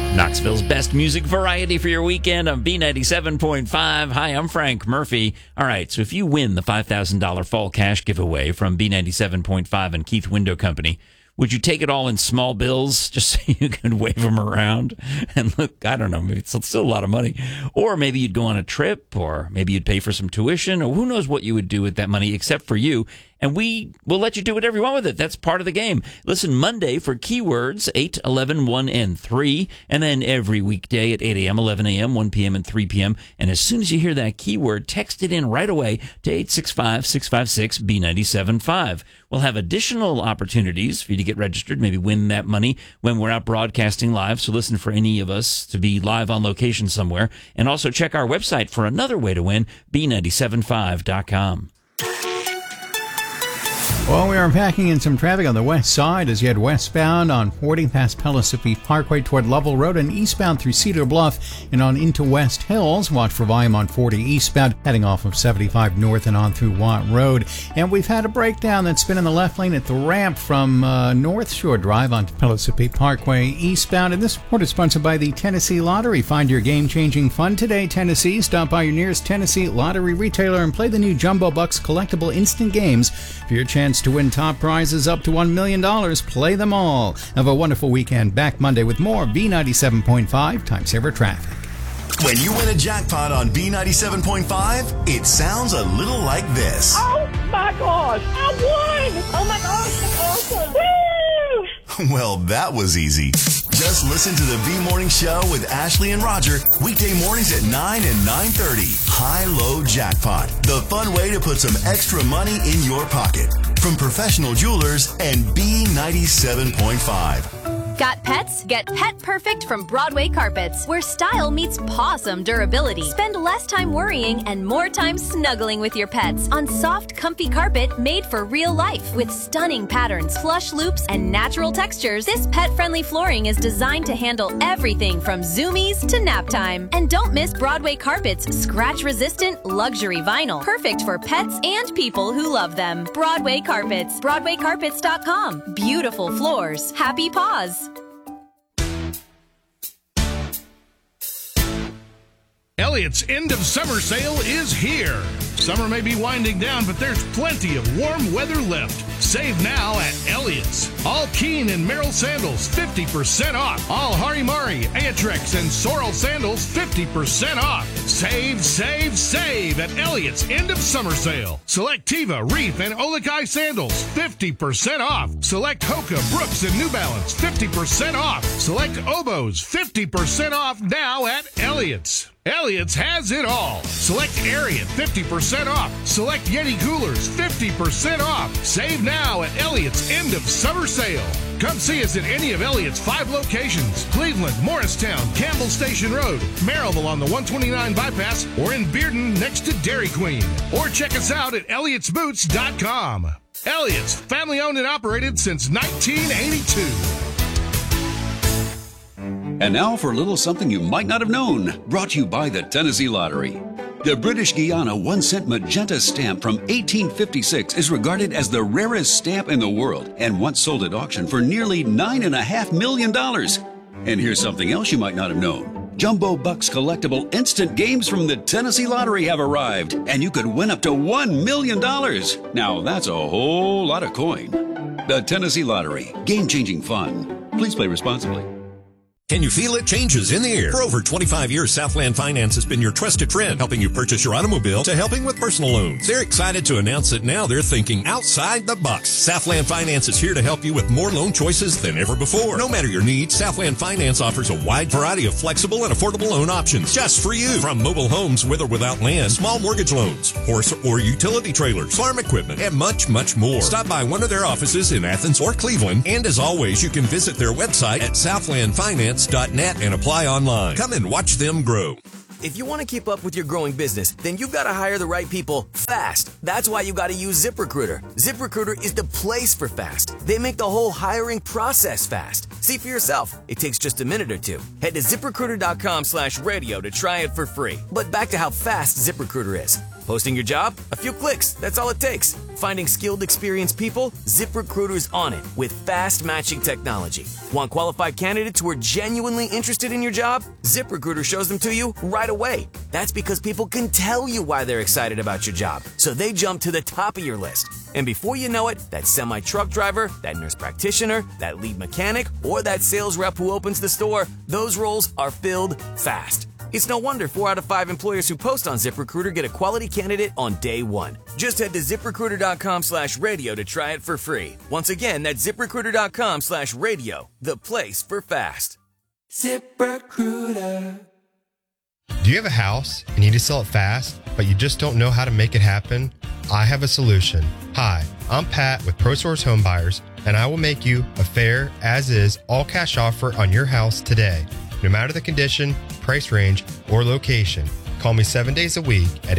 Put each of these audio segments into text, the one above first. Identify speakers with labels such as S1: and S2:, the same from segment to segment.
S1: Knoxville's best music variety for your weekend on B97.5. Hi, I'm Frank Murphy. All right, so if you win the $5,000 fall cash giveaway from B97.5 and Keith Window Company, would you take it all in small bills just so you can wave them around? And look, I don't know, maybe it's still a lot of money. Or maybe you'd go on a trip, or maybe you'd pay for some tuition, or who knows what you would do with that money except for you. And we will let you do whatever you want with it. That's part of the game. Listen Monday for keywords 8, 11, 1, and 3. And then every weekday at 8 a.m., 11 a.m., 1 p.m., and 3 p.m. And as soon as you hear that keyword, text it in right away to 865-656-B975. We'll have additional opportunities for you to get registered, maybe win that money when we're out broadcasting live. So listen for any of us to be live on location somewhere. And also check our website for another way to win, B975.com.
S2: Well, we are packing in some traffic on the west side as you head westbound on 40 past Pellissippi Parkway toward Lovell Road and eastbound through Cedar Bluff and on into West Hills. Watch for volume on 40 eastbound heading off of 75 north and on through Watt Road. And we've had a breakdown that's been in the left lane at the ramp from North Shore Drive onto Pellissippi Parkway eastbound. And this report is sponsored by the Tennessee Lottery. Find your game-changing fun today, Tennessee. Stop by your nearest Tennessee Lottery retailer and play the new Jumbo Bucks collectible instant games for your chance to win top prizes up to $1 million. Play them all. Have a wonderful weekend. Back Monday with more B97.5 Time Saver Traffic.
S3: When you win a jackpot on B97.5, it sounds a little like this.
S4: Oh my gosh, I won! Oh my gosh, that's awesome! Woo!
S3: Well, that was easy. Just listen to the B-Morning Show with Ashley and Roger, weekday mornings at 9 and 9:30. High-Low Jackpot, the fun way to put some extra money in your pocket. From professional jewelers and B97.5.
S5: Got pets? Get Pet Perfect from Broadway Carpets, where style meets pawsome durability. Spend less time worrying and more time snuggling with your pets on soft, comfy carpet made for real life. With stunning patterns, plush loops, and natural textures, this pet-friendly flooring is designed to handle everything from zoomies to nap time. And don't miss Broadway Carpets' scratch-resistant luxury vinyl, perfect for pets and people who love them. Broadway Carpets, BroadwayCarpets.com. Beautiful floors, happy paws.
S6: Elliott's end of summer sale is here. Summer may be winding down, but there's plenty of warm weather left. Save now at Elliott's. All Keen and Merrill sandals, 50% off. All Harimari, Aetrex, and Sorrel sandals, 50% off. Save, save, save at Elliott's end of summer sale. Select Teva, Reef, and Olakai sandals, 50% off. Select Hoka, Brooks, and New Balance, 50% off. Select Oboes, 50% off now at Elliott's. Elliott's has it all. Select Ariat, 50% off. Select Yeti coolers, 50% off. Save now at Elliott's end of summer sale. Come see us at any of Elliott's 5 locations: Cleveland, Morristown, Campbell Station Road, Maryville on the 129 bypass, or in Bearden next to Dairy Queen. Or check us out at Elliott'sBoots.com. Elliott's, family owned and operated since 1982.
S7: And now for a little something you might not have known, brought to you by the Tennessee Lottery. The British Guiana 1-cent magenta stamp from 1856 is regarded as the rarest stamp in the world and once sold at auction for nearly $9.5 million. And here's something else you might not have known. Jumbo Bucks collectible instant games from the Tennessee Lottery have arrived, and you could win up to $1 million. Now that's a whole lot of coin. The Tennessee Lottery, game-changing fun. Please play responsibly.
S8: Can you feel it? Changes in the air. For over 25 years, Southland Finance has been your trusted friend, helping you purchase your automobile to helping with personal loans. They're excited to announce that now they're thinking outside the box. Southland Finance is here to help you with more loan choices than ever before. No matter your needs, Southland Finance offers a wide variety of flexible and affordable loan options just for you. From mobile homes with or without land, small mortgage loans, horse or utility trailers, farm equipment, and much, much more. Stop by one of their offices in Athens or Cleveland, and as always, you can visit their website at southlandfinance.net and apply online. Come and watch them grow.
S9: If you want to keep up with your growing business, then you've got to hire the right people fast. That's why you got to use ZipRecruiter. ZipRecruiter is the place for fast. They make the whole hiring process fast. See for yourself. It takes just a minute or two. Head to ZipRecruiter.com/radio to try it for free. But back to how fast ZipRecruiter is. Posting your job? A few clicks, that's all it takes. Finding skilled, experienced people? ZipRecruiter's on it with fast matching technology. Want qualified candidates who are genuinely interested in your job? ZipRecruiter shows them to you right away. That's because people can tell you why they're excited about your job, so they jump to the top of your list. And before you know it, that semi-truck driver, that nurse practitioner, that lead mechanic, or that sales rep who opens the store, those roles are filled fast. It's no wonder 4 out of 5 employers who post on ZipRecruiter get a quality candidate on day one. Just head to ZipRecruiter.com/radio to try it for free. Once again, that's ZipRecruiter.com/radio, the place for fast.
S10: ZipRecruiter. Do you have a house and you need to sell it fast, but you just don't know how to make it happen? I have a solution. Hi, I'm Pat with ProSource Home Buyers, and I will make you a fair, as-is, all-cash offer on your house today. No matter the condition, price range, or location, call me 7 days a week at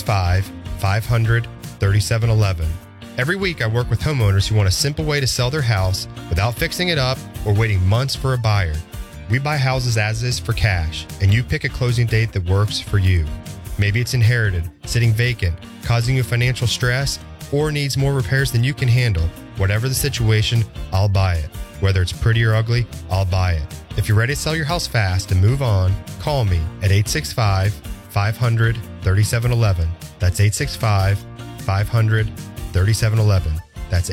S10: 865-500-3711. Every week I work with homeowners who want a simple way to sell their house without fixing it up or waiting months for a buyer. We buy houses as is for cash, and you pick a closing date that works for you. Maybe it's inherited, sitting vacant, causing you financial stress, or needs more repairs than you can handle. Whatever the situation, I'll buy it. Whether it's pretty or ugly, I'll buy it. If you're ready to sell your house fast and move on, call me at 865-500-3711. That's 865-500-3711. That's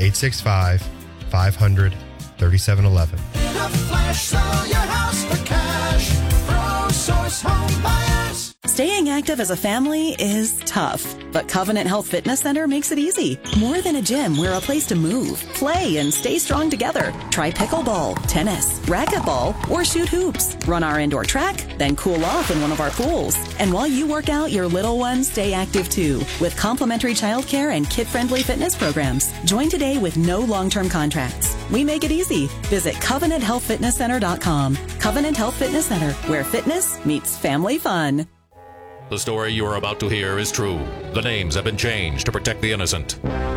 S10: 865-500-3711.
S11: In a flash, sell your house for cash. ProSource Home Buyers.
S12: Staying active as a family is tough, but Covenant Health Fitness Center makes it easy. More than a gym, we're a place to move, play, and stay strong together. Try pickleball, tennis, racquetball, or shoot hoops. Run our indoor track, then cool off in one of our pools. And while you work out, your little ones stay active too, with complimentary childcare and kid-friendly fitness programs. Join today with no long-term contracts. We make it easy. Visit CovenantHealthFitnessCenter.com. Covenant Health Fitness Center, where fitness meets family fun.
S13: The story you are about to hear is true. The names have been changed to protect the innocent.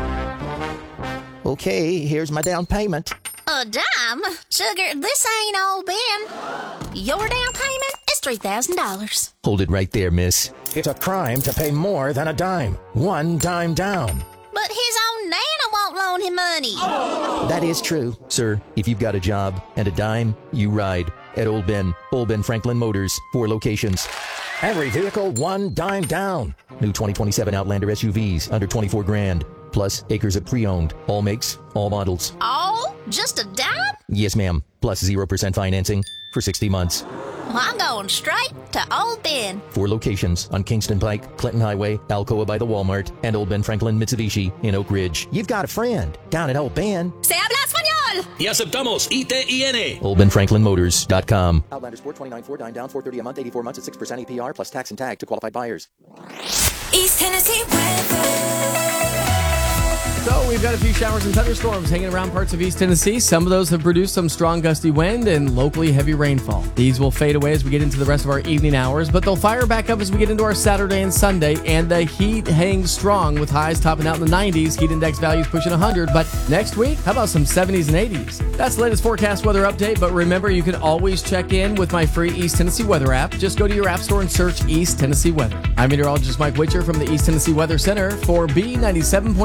S14: Okay, here's my down payment.
S15: A dime? Sugar, this ain't all Ben. Your down payment is $3,000.
S14: Hold it right there, miss. It's a crime to pay more than a dime. One dime down.
S15: But his own Nana won't loan him money.
S14: That is true. Sir, if you've got a job and a dime, you ride at Old Ben Franklin Motors, 4 locations. Every vehicle, one dime down. New 2027 Outlander SUVs under $24,000. Plus acres of pre-owned. All makes, all models.
S15: Oh, just a dime?
S14: Yes, ma'am. Plus 0% financing for 60 months.
S15: Well, I'm going straight to Old Ben.
S14: 4 locations on Kingston Pike, Clinton Highway, Alcoa by the Walmart, and Old Ben Franklin Mitsubishi in Oak Ridge. You've got a friend down at Old Ben.
S15: Se habla español.
S13: Y aceptamos ITIN.
S14: OldBenFranklinMotors.com. Outlander Sport 29, 4 dime down, $430 a month, 84 months at 6% APR plus tax and tag to qualified buyers.
S11: East Tennessee weather.
S16: So we've got a few showers and thunderstorms hanging around parts of East Tennessee. Some of those have produced some strong gusty wind and locally heavy rainfall. These will fade away as we get into the rest of our evening hours, but they'll fire back up as we get into our Saturday and Sunday, and the heat hangs strong with highs topping out in the 90s, heat index values pushing 100. But next week, how about some 70s and 80s? That's the latest forecast weather update, but remember, you can always check in with my free East Tennessee Weather app. Just go to your app store and search East Tennessee Weather. I'm meteorologist Mike Witcher from the East Tennessee Weather Center for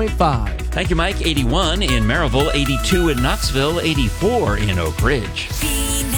S16: B97.5.
S1: Thank you, Mike. 81 in Maryville, 82 in Knoxville, 84 in Oak Ridge.